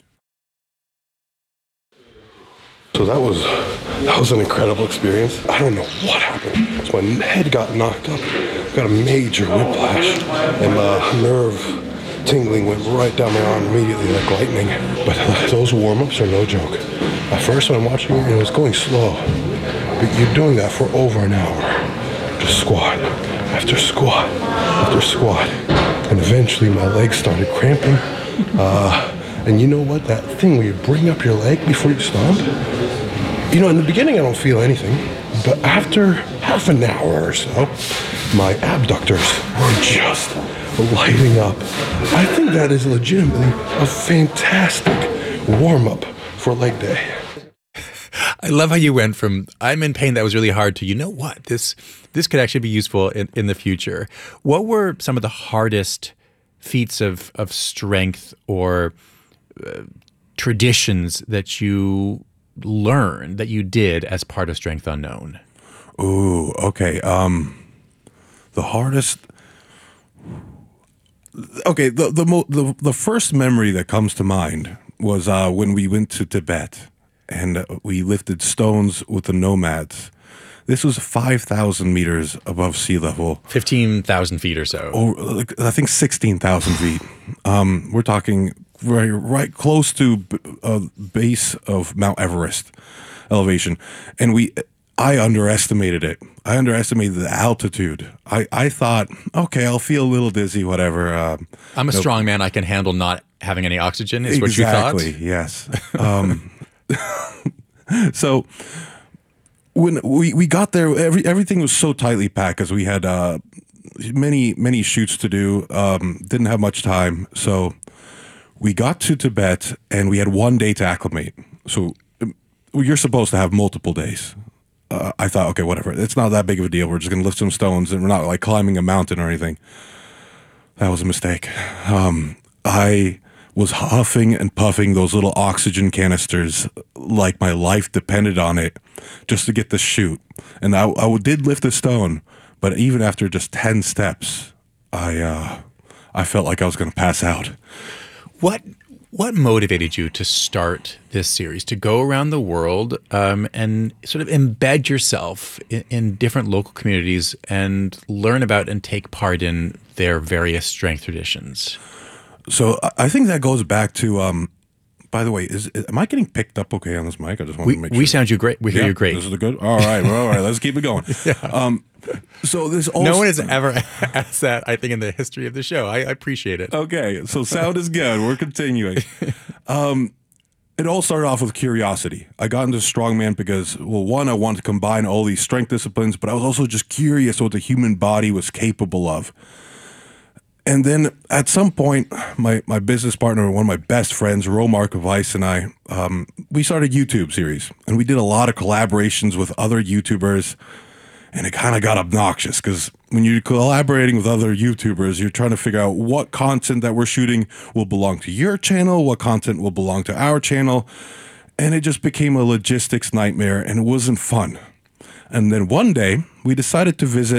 Speaker 7: So that was that was an incredible experience. I don't know what happened. So my head got knocked up. Got a major whiplash, and the nerve tingling went right down my arm immediately like lightning. But uh, those warm-ups are no joke. At first when I'm watching it, it was going slow. But you're doing that for over an hour. Just squat after squat after squat. And eventually my legs started cramping. Uh, and you know what? That thing where you bring up your leg before you stomp? You know, in the beginning I don't feel anything. But after half an hour or so, my abductors were just lighting up. I think that is legitimately a fantastic warm-up for leg day.
Speaker 3: I love how you went from I'm in pain, that was really hard, to, you know what, this this could actually be useful in, in the future. What were some of the hardest feats of, of strength or uh, traditions that you learned, that you did as part of Strength Unknown?
Speaker 6: Ooh, okay. Um, the hardest... Okay, the the, mo- the the first memory that comes to mind was uh, when we went to Tibet. And we lifted stones with the nomads. This was five thousand meters above sea level.
Speaker 3: fifteen thousand feet or so.
Speaker 6: Oh, like, I think sixteen thousand feet. Um, we're talking right, right close to a base of Mount Everest elevation. And we, I underestimated it. I underestimated the altitude. I, I thought, okay, I'll feel a little dizzy, whatever. Uh,
Speaker 3: I'm a
Speaker 6: no,
Speaker 3: strong man. I can handle not having any oxygen, is what
Speaker 6: exactly,
Speaker 3: you thought?
Speaker 6: Yes. Um, so when we, we got there, every, everything was so tightly packed because we had uh, many, many shoots to do. Um, didn't have much time. So we got to Tibet and we had one day to acclimate. So um, you're supposed to have multiple days. Uh, I thought, okay, whatever. It's not that big of a deal. We're just going to lift some stones and we're not like climbing a mountain or anything. That was a mistake. Um, I... was huffing and puffing those little oxygen canisters like my life depended on it just to get the chute. And I, I did lift a stone, but even after just ten steps, I uh, I felt like I was going to pass out.
Speaker 3: What what motivated you to start this series, to go around the world um, and sort of embed yourself in, in different local communities and learn about and take part in their various strength traditions?
Speaker 6: So I think that goes back to, um, by the way, is, am I getting picked up okay on this mic? I just want
Speaker 3: we,
Speaker 6: to make sure.
Speaker 3: We sound you great. We hear
Speaker 6: yeah,
Speaker 3: you great.
Speaker 6: This is the good. All right, well, all right. Let's keep it going. yeah. Um, so this also,
Speaker 3: no one has ever asked that, I think, in the history of the show. I, I appreciate it.
Speaker 6: Okay, so sound is good. We're continuing. Um, it all started off with curiosity. I got into strongman because, well, one, I wanted to combine all these strength disciplines, but I was also just curious what the human body was capable of. And then at some point, my, my business partner, one of my best friends, Romark Weiss, and I, um, we started a YouTube series. And we did a lot of collaborations with other YouTubers. And it kind of got obnoxious because when you're collaborating with other YouTubers, you're trying to figure out what content that we're shooting will belong to your channel, what content will belong to our channel. And it just became a logistics nightmare and it wasn't fun. And then one day, we decided to visit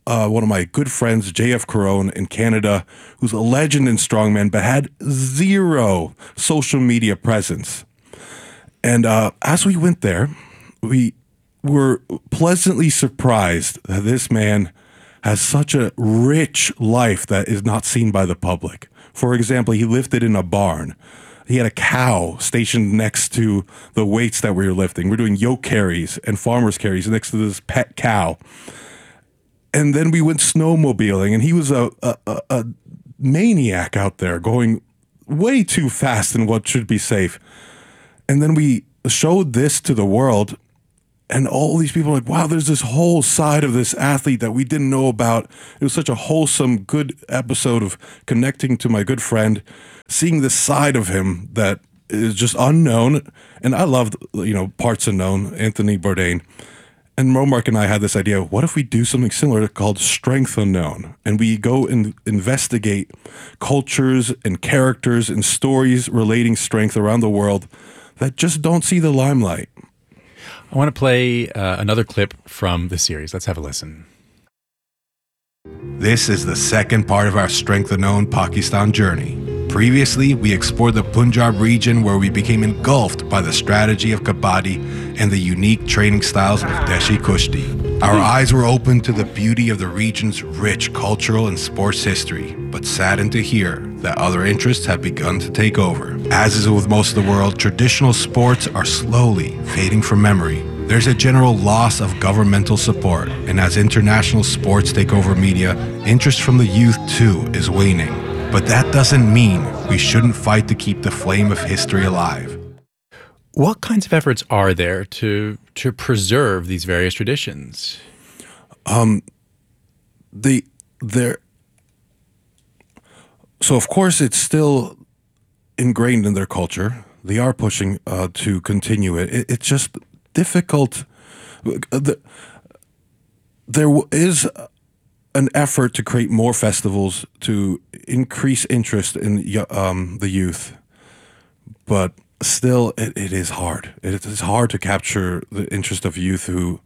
Speaker 6: uh, one of my good friends, J F Caron in Canada, who's a legend in strongman, but had zero social media presence. And uh, as we went there, we were pleasantly surprised that this man has such a rich life that is not seen by the public. For example, he lifted in a barn. He had a cow stationed next to the weights that we were lifting. We're doing yoke carries and farmer's carries next to this pet cow. And then we went snowmobiling, and he was a, a, a maniac out there going way too fast in what should be safe. And then we showed this to the world, and all these people are like, wow, there's this whole side of this athlete that we didn't know about. It was such a wholesome, good episode of connecting to my good friend, seeing this side of him that is just unknown. And I loved, you know, parts unknown, Anthony Bourdain. And Romark and I had this idea, what if we do something similar called Strength Unknown? And we go and investigate cultures and characters and stories relating strength around the world that just don't see the limelight.
Speaker 3: I want to play uh, another clip from the series. Let's have a listen.
Speaker 8: This is the second part of our Strength Unknown Pakistan journey. Previously, we explored the Punjab region where we became engulfed by the strategy of Kabaddi and the unique training styles of Deshi Kushti. Our eyes were opened to the beauty of the region's rich cultural and sports history, but saddened to hear that other interests have begun to take over. As is with most of the world, traditional sports are slowly fading from memory. There's a general loss of governmental support, and as international sports take over media, interest from the youth too is waning. But that doesn't mean we shouldn't fight to keep the flame of history alive.
Speaker 3: What kinds of efforts are there to to preserve these various traditions?
Speaker 6: Um, the there. So of course it's still ingrained in their culture. They are pushing uh, to continue it. it. It's just difficult. The, there is an effort to create more festivals to increase interest in um, the youth, but still it, it is hard. It is hard to capture the interest of youth who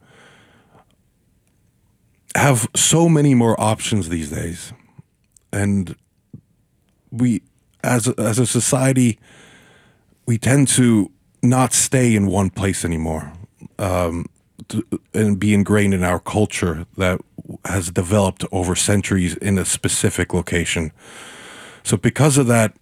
Speaker 6: have so many more options these days. And we, as a, as a society, we tend to not stay in one place anymore, um, to, and be ingrained in our culture that has developed over centuries in a specific location. So because of that,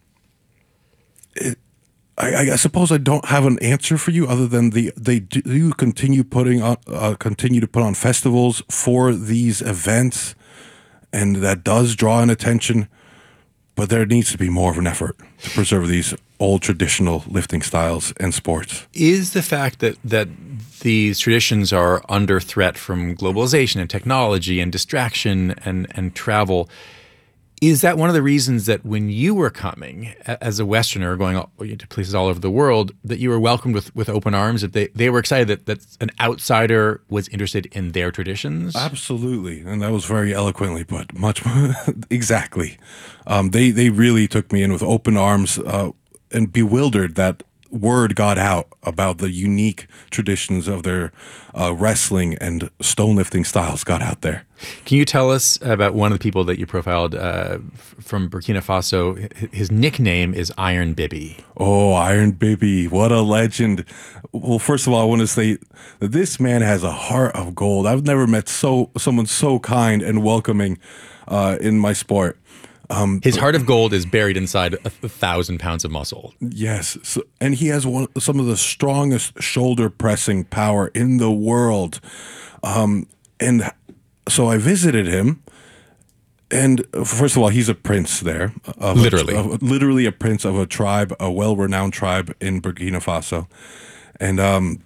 Speaker 6: it, I, I suppose I don't have an answer for you other than the they do continue putting on uh, continue to put on festivals for these events, and that does draw in attention. But there needs to be more of an effort to preserve these old traditional lifting styles and sports.
Speaker 3: Is the fact that that these traditions are under threat from globalization and technology and distraction and, and travel, is that one of the reasons that when you were coming as a Westerner going to places all over the world, that you were welcomed with, with open arms, that they, they were excited that, that an outsider was interested in their traditions?
Speaker 6: Absolutely. And that was very eloquently put. Much more exactly. Um, they, they really took me in with open arms uh, and bewildered that word got out about the unique traditions of their uh, wrestling and stone lifting styles got out there.
Speaker 3: Can you tell us about one of the people that you profiled uh, from Burkina Faso? His nickname is Iron Bibi.
Speaker 6: Oh, Iron Bibi, what a legend. Well, first of all, I want to say that this man has a heart of gold. I've never met so someone so kind and welcoming uh, in my sport. Um,
Speaker 3: His heart of gold is buried inside a, a thousand pounds of muscle.
Speaker 6: Yes, so, and he has one some of the strongest shoulder pressing power in the world. Um, and so I visited him, and first of all, he's a prince there. Of
Speaker 3: literally,
Speaker 6: a, of, literally a prince of a tribe, a well-renowned tribe in Burkina Faso, and um,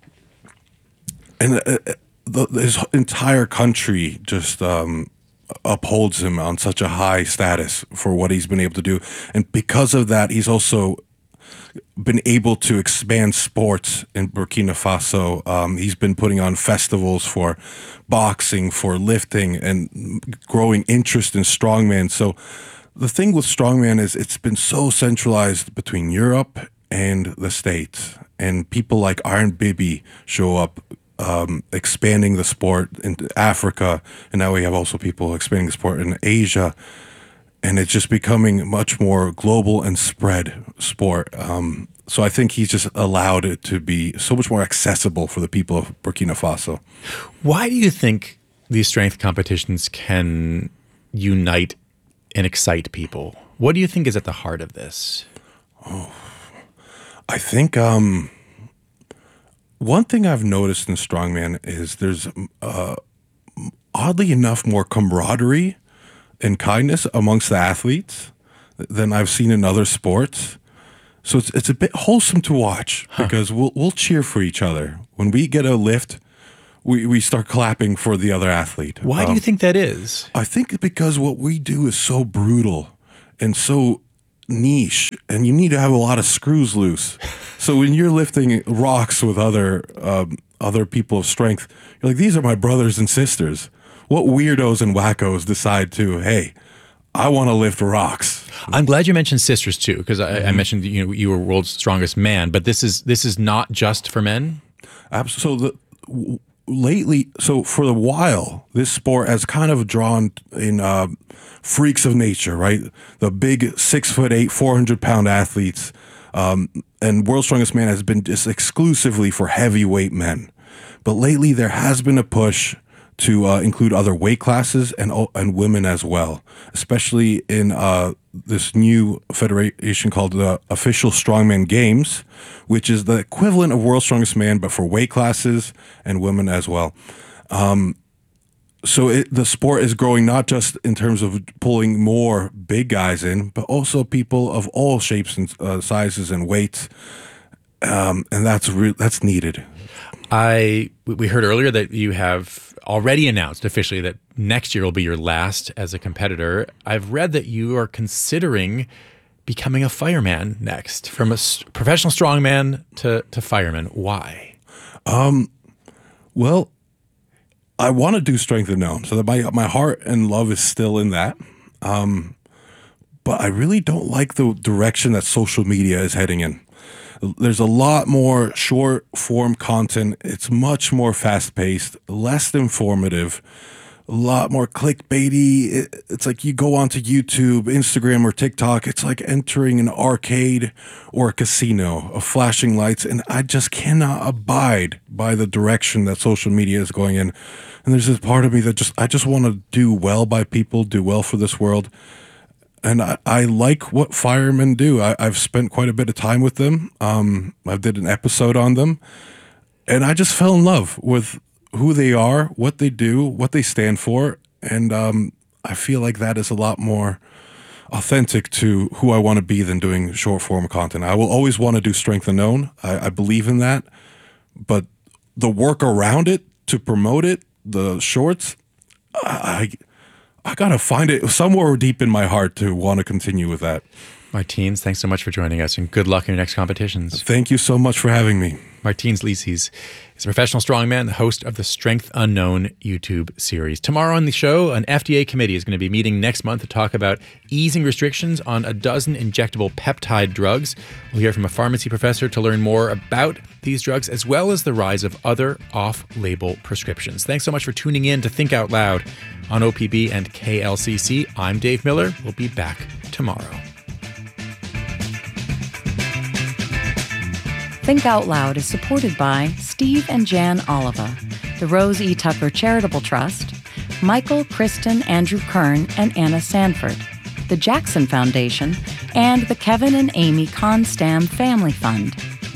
Speaker 6: and uh, the, his entire country just um. upholds him on such a high status for what he's been able to do. And because of that, he's also been able to expand sports in Burkina Faso. Um, he's been putting on festivals for boxing, for lifting, and growing interest in strongman. So the thing with strongman is it's been so centralized between Europe and the States. And people like Iron Bibi show up um, expanding the sport into Africa, and now we have also people expanding the sport in Asia, and it's just becoming much more global and spread sport. Um, so I think he's just allowed it to be so much more accessible for the people of Burkina Faso.
Speaker 3: Why do you think these strength competitions can unite and excite people? What do you think is at the heart of this?
Speaker 6: Oh, I think um, one thing I've noticed in strongman is there's uh, oddly enough more camaraderie and kindness amongst the athletes than I've seen in other sports. So it's it's a bit wholesome to watch huh. because we'll we'll cheer for each other. When we get a lift, we, we start clapping for the other athlete.
Speaker 3: Why um, do you think that is?
Speaker 6: I think because what we do is so brutal and so niche, and you need to have a lot of screws loose. So when you're lifting rocks with other um, other people of strength, you're like, these are my brothers and sisters. What weirdos and wackos decide to, hey, I want to lift rocks?
Speaker 3: I'm glad you mentioned sisters too, because I, mm-hmm. I mentioned you know you were world's strongest man, but this is this is not just for men.
Speaker 6: Absolutely. So lately, so for a while, this sport has kind of drawn in uh, freaks of nature, right? The big six foot eight, four hundred pound athletes, um, and World's Strongest Man has been just exclusively for heavyweight men. But lately, there has been a push to uh, include other weight classes and and women as well, especially in uh, this new federation called the Official Strongman Games, which is the equivalent of World's Strongest Man, but for weight classes and women as well. Um, so it, the sport is growing not just in terms of pulling more big guys in, but also people of all shapes and uh, sizes and weights, um, and that's re- that's needed.
Speaker 3: I we heard earlier that you have already announced officially that next year will be your last as a competitor. I've read that you are considering becoming a fireman next, from a st- professional strongman to to fireman. Why?
Speaker 6: Um, well, I want to do strength and known, so that my my heart and love is still in that. Um, but I really don't like the direction that social media is heading in. There's a lot more short form content. It's much more fast paced, less informative, a lot more clickbaity. It's like you go onto YouTube, Instagram, or TikTok. It's like entering an arcade or a casino of flashing lights. And I just cannot abide by the direction that social media is going in. And there's this part of me that just, I just want to do well by people, do well for this world. And I, I like what firemen do. I, I've spent quite a bit of time with them. Um, I did an episode on them. And I just fell in love with who they are, what they do, what they stand for. And um, I feel like that is a lot more authentic to who I want to be than doing short form content. I will always want to do strength and known. I, I believe in that. But the work around it to promote it, the shorts, I... I I gotta find it somewhere deep in my heart to want to continue with that.
Speaker 3: Martins, thanks so much for joining us, and good luck in your next competitions.
Speaker 6: Thank you so much for having me.
Speaker 3: Martins Licis is a professional strongman, the host of the Strength Unknown YouTube series. Tomorrow on the show, an F D A committee is going to be meeting next month to talk about easing restrictions on a dozen injectable peptide drugs. We'll hear from a pharmacy professor to learn more about these drugs, as well as the rise of other off-label prescriptions. Thanks so much for tuning in to Think Out Loud on O P B and K L C C. I'm Dave Miller. We'll be back tomorrow.
Speaker 9: Think Out Loud is supported by Steve and Jan Oliva, the Rose E. Tucker Charitable Trust, Michael, Kristen, Andrew Kern, and Anna Sanford, the Jackson Foundation, and the Kevin and Amy Constam Family Fund.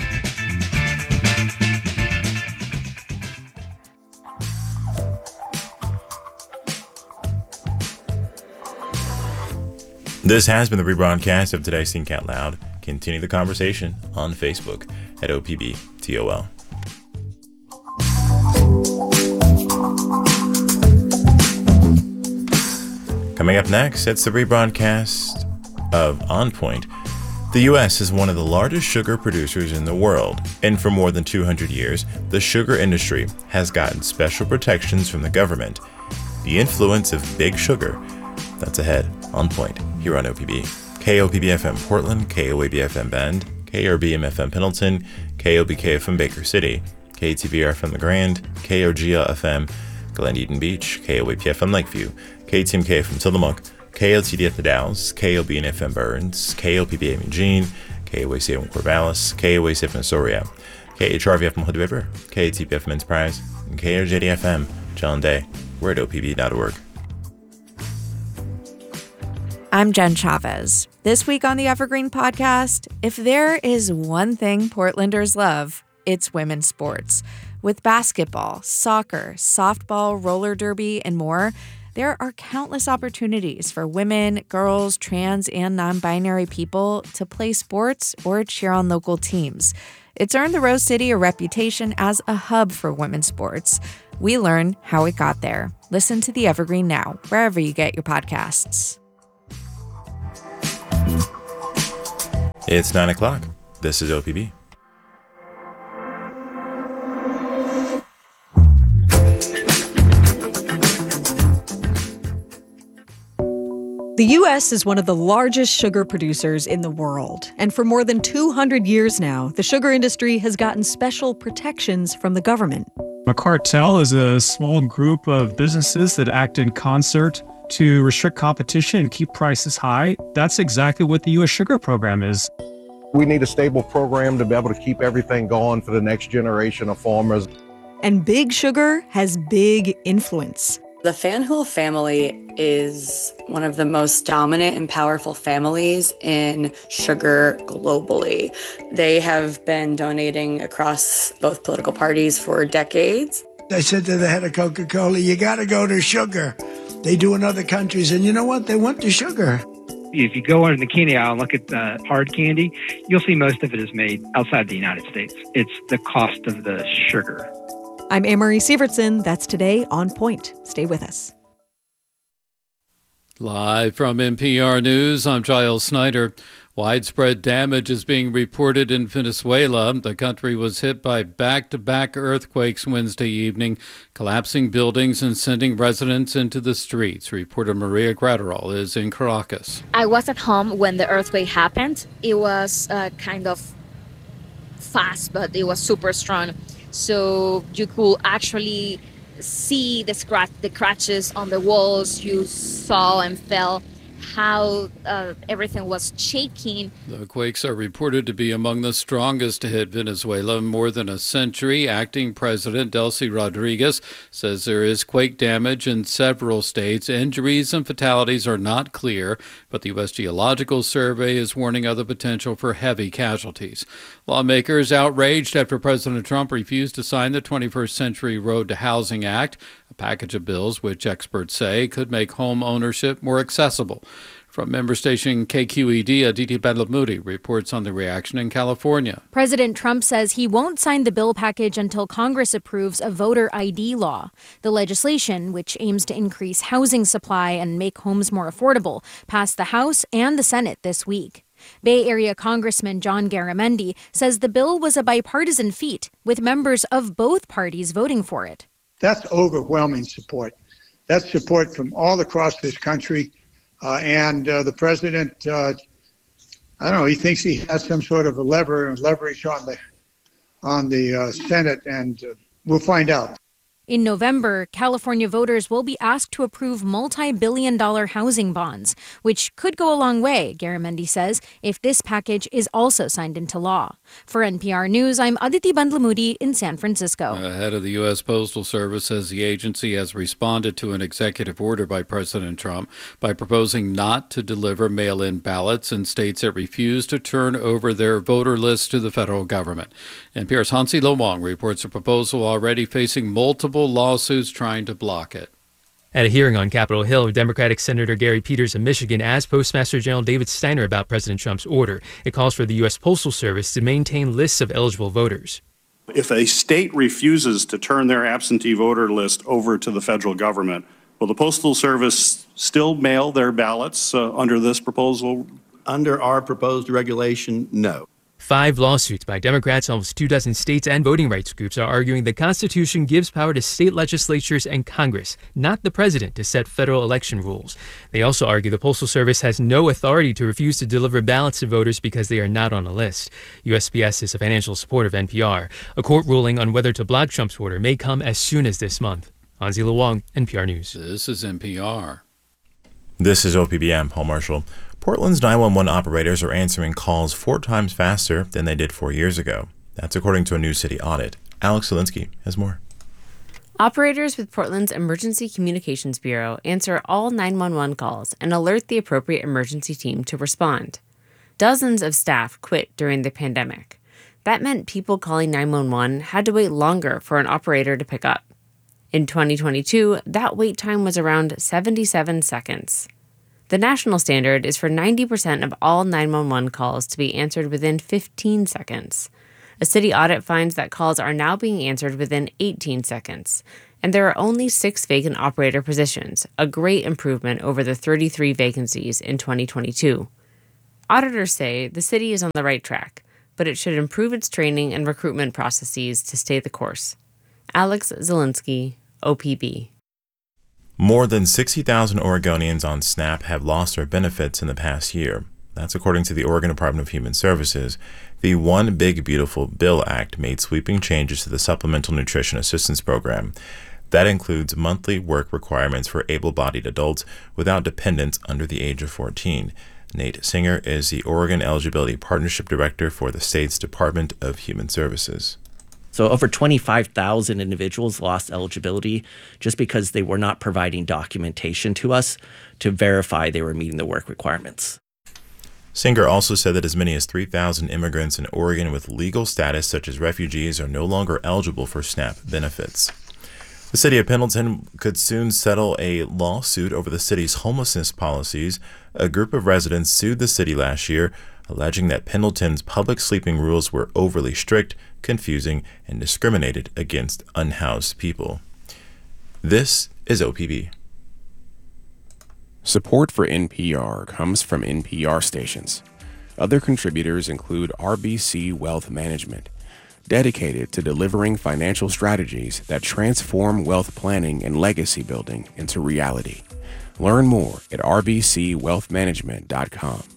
Speaker 1: This has been the rebroadcast of today's Think Out Loud. Continue the conversation on Facebook at O P B T O L. Coming up next, it's the rebroadcast of On Point. The U S is one of the largest sugar producers in the world, and for more than two hundred years, the sugar industry has gotten special protections from the government. The influence of big sugar. That's ahead on Point here on O P B. K O P B F M Portland, K O A B F M Bend, K R B M F M Pendleton, K O B K F M Baker City, K T V R F M La Grande, K O G L F M Glen Eden Beach, K O A P F M Lakeview, K T M K F M Tillamook, K L T D F The Dalles, K O B N F M Burns, K O P B A M Eugene, K O A C F M Corvallis, K O A C F M Soria, K H R V F M Hood River, K T P F M Enterprise, and K O J D F M John Day. We're at O P B dot org.
Speaker 2: I'm Jen Chavez. This week on the Evergreen Podcast, if there is one thing Portlanders love, it's women's sports. With basketball, soccer, softball, roller derby, and more, there are countless opportunities for women, girls, trans, and non-binary people to play sports or cheer on local teams. It's earned the Rose City a reputation as a hub for women's sports. We learn how it got there. Listen to The Evergreen now, wherever you get your podcasts.
Speaker 1: It's nine o'clock. This is O P B.
Speaker 10: The U S is one of the largest sugar producers in the world. And for more than two hundred years now, the sugar industry has gotten special protections from the government.
Speaker 11: A cartel is a small group of businesses that act in concert to restrict competition and keep prices high. That's exactly what the U S Sugar Program is.
Speaker 12: We need a stable program to be able to keep everything going for the next generation of farmers.
Speaker 10: And Big Sugar has big influence.
Speaker 13: The Fanjul family is one of the most dominant and powerful families in sugar globally. They have been donating across both political parties for decades.
Speaker 14: I said to the head of Coca-Cola, you got to go to sugar. They do in other countries, and you know what? They went to sugar.
Speaker 15: If you go into the candy aisle and look at the hard candy, you'll see most of it is made outside the United States. It's the cost of the sugar.
Speaker 10: I'm Anne-Marie Sievertson. That's Today on Point. Stay with us.
Speaker 16: Live from N P R News, I'm Giles Snyder. Widespread damage is being reported in Venezuela. The country was hit by back-to-back earthquakes Wednesday evening, collapsing buildings and sending residents into the streets. Reporter Maria Gratterall is in Caracas.
Speaker 17: I was at home when the earthquake happened. It was uh, kind of fast, but it was super strong. So you could actually see the scratch, the scratches on the walls. You saw and felt how uh, everything was shaking.
Speaker 16: The quakes are reported to be among the strongest to hit Venezuela in more than a century. Acting President Delcy Rodriguez says there is quake damage in several states. Injuries and fatalities are not clear, but the U S Geological Survey is warning of the potential for heavy casualties. Lawmakers outraged after President Trump refused to sign the twenty-first Century Road to Housing Act, a package of bills which experts say could make home ownership more accessible. From member station K Q E D, Aditi Bandlamudi reports on the reaction in California.
Speaker 18: President Trump says he won't sign the bill package until Congress approves a voter I D law. The legislation, which aims to increase housing supply and make homes more affordable, passed the House and the Senate this week. Bay Area Congressman John Garamendi says the bill was a bipartisan feat, with members of both parties voting for it.
Speaker 19: That's overwhelming support. That's support from all across this country. Uh, and uh, the president, uh, I don't know, he thinks he has some sort of a lever and leverage on the on the uh, Senate, and uh, we'll find out.
Speaker 18: In November, California voters will be asked to approve multi-billion dollar housing bonds, which could go a long way, Garamendi says, if this package is also signed into law. For N P R News, I'm Aditi Bandlamudi in San Francisco.
Speaker 16: The head of the U S Postal Service says the agency has responded to an executive order by President Trump by proposing not to deliver mail-in ballots in states that refuse to turn over their voter lists to the federal government. N P R's Hansi Lo Wang reports a proposal already facing multiple lawsuits trying to block it.
Speaker 20: At a hearing on Capitol Hill, Democratic Senator Gary Peters of Michigan asked Postmaster General David Steiner about President Trump's order. It calls for the U S Postal Service to maintain lists of eligible voters.
Speaker 21: If a state refuses to turn their absentee voter list over to the federal government, will the Postal Service still mail their ballots uh, under this proposal?
Speaker 22: Under our proposed regulation, no.
Speaker 20: Five lawsuits by Democrats, almost two dozen states, and voting rights groups are arguing the Constitution gives power to state legislatures and Congress, not the president, to set federal election rules. They also argue the Postal Service has no authority to refuse to deliver ballots to voters because they are not on a list. U S P S is a financial supporter of N P R. A court ruling on whether to block Trump's order may come as soon as this month. Hansi Luong, N P R News.
Speaker 16: This is N P R.
Speaker 1: This is O P B. I'm Paul Marshall. Portland's nine one one operators are answering calls four times faster than they did four years ago. That's according to a new city audit. Alex Zielinski has more.
Speaker 5: Operators with Portland's Emergency Communications Bureau answer all nine one one calls and alert the appropriate emergency team to respond. Dozens of staff quit during the pandemic. That meant people calling nine one one had to wait longer for an operator to pick up. In twenty twenty-two, that wait time was around seventy-seven seconds. The national standard is for ninety percent of all nine one one calls to be answered within fifteen seconds. A city audit finds that calls are now being answered within eighteen seconds, and there are only six vacant operator positions, a great improvement over the thirty-three vacancies in twenty twenty-two. Auditors say the city is on the right track, but it should improve its training and recruitment processes to stay the course. Alex Zielinski, O P B.
Speaker 1: More than sixty thousand Oregonians on SNAP have lost their benefits in the past year. That's according to the Oregon Department of Human Services. The One Big Beautiful Bill Act made sweeping changes to the Supplemental Nutrition Assistance Program. That includes monthly work requirements for able-bodied adults without dependents under the age of fourteen. Nate Singer is the Oregon Eligibility Partnership Director for the state's Department of Human Services.
Speaker 22: So over twenty-five thousand individuals lost eligibility just because they were not providing documentation to us to verify they were meeting the work requirements.
Speaker 1: Singer also said that as many as three thousand immigrants in Oregon with legal status, such as refugees, are no longer eligible for SNAP benefits. The city of Pendleton could soon settle a lawsuit over the city's homelessness policies. A group of residents sued the city last year, alleging that Pendleton's public sleeping rules were overly strict, confusing, and discriminated against unhoused people. This is O P B.
Speaker 23: Support for N P R comes from N P R stations. Other contributors include R B C Wealth Management, dedicated to delivering financial strategies that transform wealth planning and legacy building into reality. Learn more at r b c wealth management dot com.